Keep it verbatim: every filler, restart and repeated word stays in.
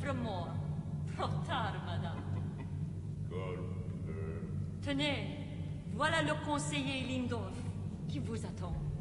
from more. Trop tard, madame. Tenez, voilà le conseiller Lindorf qui vous attend.